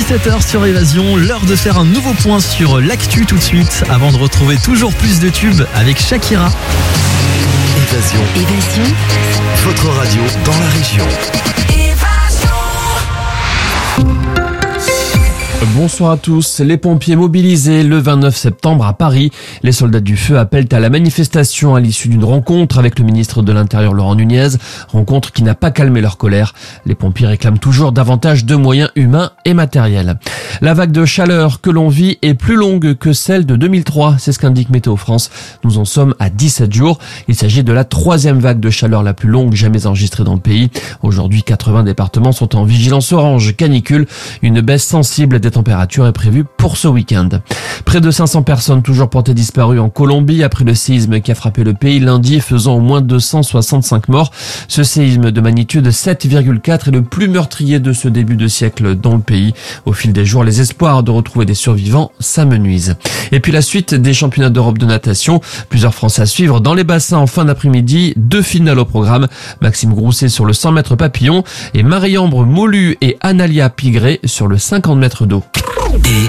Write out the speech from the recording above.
17h sur Évasion, l'heure de faire un nouveau point sur l'actu tout de suite, avant de retrouver toujours plus de tubes avec Shakira. Évasion, votre radio dans la région. Bonsoir à tous. Les pompiers mobilisés le 29 septembre à Paris. Les soldats du feu appellent à la manifestation à l'issue d'une rencontre avec le ministre de l'Intérieur Laurent Nunez. Rencontre qui n'a pas calmé leur colère. Les pompiers réclament toujours davantage de moyens humains et matériels. La vague de chaleur que l'on vit est plus longue que celle de 2003. C'est ce qu'indique Météo France. Nous en sommes à 17 jours. Il s'agit de la 3e vague de chaleur la plus longue jamais enregistrée dans le pays. Aujourd'hui, 80 départements sont en vigilance orange canicule. Une baisse sensible des température est prévue pour ce week-end. Près de 500 personnes toujours portées disparues en Colombie après le séisme qui a frappé le pays lundi, faisant au moins 265 morts. Ce séisme de magnitude 7,4 est le plus meurtrier de ce début de siècle dans le pays. Au fil des jours, les espoirs de retrouver des survivants s'amenuisent. Et puis la suite des championnats d'Europe de natation. Plusieurs Français à suivre dans les bassins en fin d'après-midi. 2 finales au programme. Maxime Grousset sur le 100 mètres papillon et Marie-Ambre Molu et Analia Pigré sur le 50 mètres d'eau.